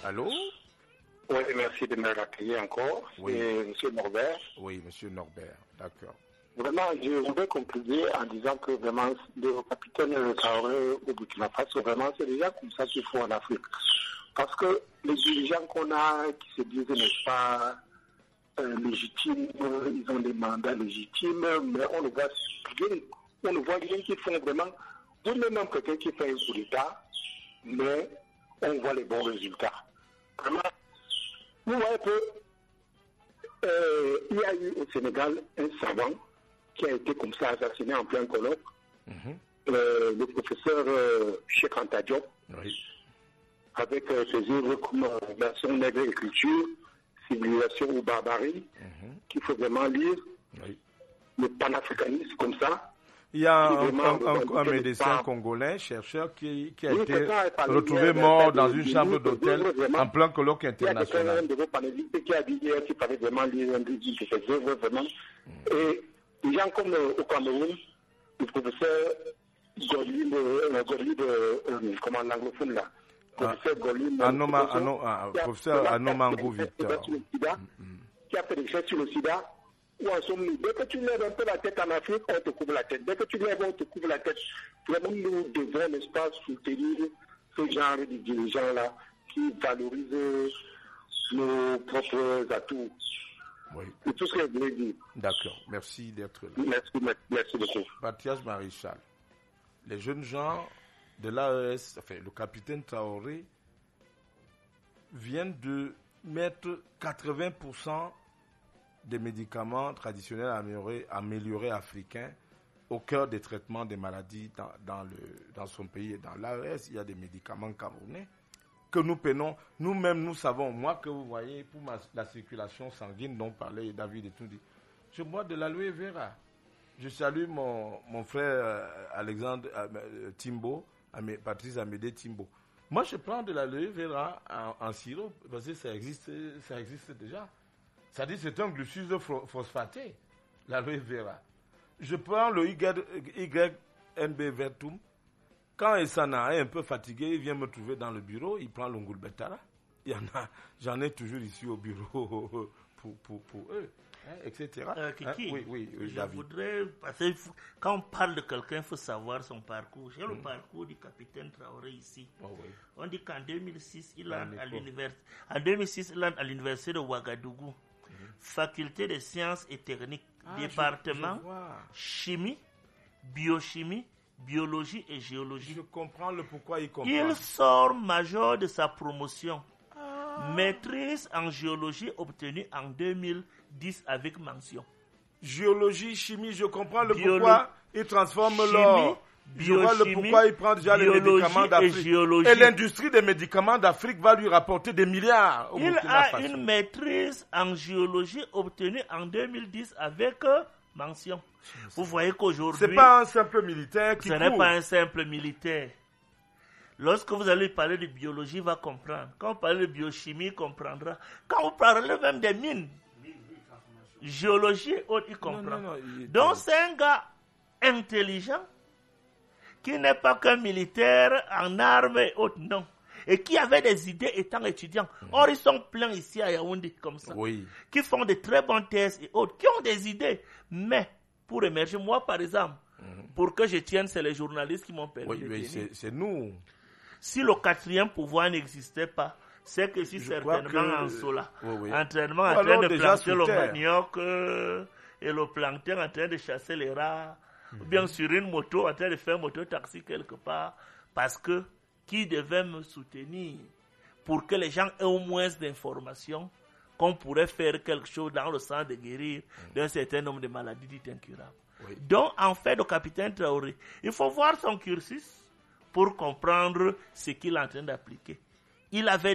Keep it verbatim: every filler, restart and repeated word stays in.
Allô? Oui, merci de me l'accueillir encore. Oui. C'est M. Norbert. Oui, M. Norbert, d'accord. Vraiment, je voudrais conclure en disant que vraiment, le capitaine Traoré au Burkina Faso, vraiment, c'est déjà comme ça qu'il faut en Afrique. Parce que les dirigeants qu'on a, qui se disent, n'est-ce pas, euh, légitimes, ils ont des mandats légitimes, mais on ne voit rien, on ne voit rien qui font vraiment. Vous n'avez même quelqu'un qui fait un coup d'État, mais on voit les bons résultats. Vraiment, vous voyez que euh, il y a eu au Sénégal un savant qui a été comme ça assassiné en plein colloque, mm-hmm. euh, le professeur euh, Cheikh Anta Diop, oui. avec euh, ses œuvres comme euh, Nation nègre écriture, Civilisation ou barbarie, mm-hmm. qu'il faut vraiment lire, oui. le panafricanisme comme ça. Il y a un, un, un, un médecin pas... congolais, chercheur, qui, qui a oui, été retrouvé mort dans une chambre d'hôtel en plein colloque international. Il y a quelqu'un de vos qui a dit hier qu'il fallait vraiment lire un livre de ses œuvres, vraiment. Mm. Et des gens comme euh, au Cameroun, le professeur Godwin, euh, Godwin euh, euh, comment l'anglophone là, le professeur Godwin, Anoma, Anoma, ah, professeur Anoma Ngou Victor, qui a fait des recherches sur le sida. Où en sommes-nous? Dès que tu lèves un peu la tête en Afrique, on te couvre la tête. Dès que tu lèves, on te couvre la tête. Vraiment, nous devons, n'est-ce pas, soutenir ce genre de dirigeants-là qui valorisent nos propres atouts. Oui. C'est tout ce que je voulais dire. D'accord. Merci d'être là. Merci, merci beaucoup. Mathias Maréchal. Les jeunes gens de l'A E S, enfin, le capitaine Traoré, viennent de mettre quatre-vingts pour cent des médicaments traditionnels améliorés, améliorés africains au cœur des traitements des maladies dans, dans, le, dans son pays et dans l'A E S. Il y a des médicaments camerounais que nous peinons. Nous-mêmes, nous savons, moi que vous voyez, pour ma, la circulation sanguine dont parlait David et tout, je bois de l'aloe vera. Je salue mon, mon frère euh, Alexandre euh, Timbo, Amé, Patrice Amédée Timbo. Moi, je prends de l'aloe vera en, en sirop parce que ça existe, ça existe déjà. Ça dit c'est un glucose phosphaté, l'aloe vera. Je prends le Y N B Vertum. Quand Essana est un peu fatigué, il vient me trouver dans le bureau, il prend l'ongulbetara. Il y en a, j'en ai toujours ici au bureau pour, pour, pour eux, hein, et cetera. Euh, Kiki, hein? Oui, oui, oui, je David. voudrais, parce que quand on parle de quelqu'un, il faut savoir son parcours. J'ai mmh. le parcours du capitaine Traoré ici. Oh, oui. On dit qu'en deux mille six, il entre à l'université. En deux mille six, il entre à l'université de Ouagadougou. Faculté de sciences et techniques, ah, département je, je chimie, biochimie, biologie et géologie. Je comprends le pourquoi il comprend. Il sort major de sa promotion. Ah. Maîtrise en géologie obtenue en deux mille dix avec mention. Géologie, chimie, je comprends le Biolo- pourquoi il transforme l'or. Je vois le pourquoi il prend déjà les médicaments d'Afrique. Et, et l'industrie des médicaments d'Afrique va lui rapporter des milliards. Au il a une maîtrise en géologie obtenue en deux mille dix avec euh, mention. Vous voyez qu'aujourd'hui... Ce n'est pas un simple militaire qui Ce court. n'est pas un simple militaire. Lorsque vous allez parler de biologie, il va comprendre. Quand on parle de biochimie, il comprendra. Quand on parle même des mines, géologie et autres, il comprend. Non, non, non, il... Donc c'est un gars intelligent, qui n'est pas qu'un militaire en armes et autres, non. Et qui avait des idées étant étudiant. Mmh. Or, ils sont pleins ici à Yaoundé, comme ça. Oui. Qui font de très bonnes thèses et autres, qui ont des idées. Mais, pour émerger, moi, par exemple, mmh. pour que je tienne, c'est les journalistes qui m'ont permis oui, de oui, tenir. C'est, c'est nous. Si le quatrième pouvoir n'existait pas, c'est que si je certainement que... en cela, oui, oui. entraînement en train de planter le manioc euh, et le plancton en train de chasser les rats, ou bien sur une moto, en train de faire moto-taxi quelque part, parce que qui devait me soutenir pour que les gens aient au moins d'informations qu'on pourrait faire quelque chose dans le sens de guérir mmh. d'un certain nombre de maladies dites incurables. Oui. Donc, en fait, le capitaine Traoré, il faut voir son cursus pour comprendre ce qu'il est en train d'appliquer. Il avait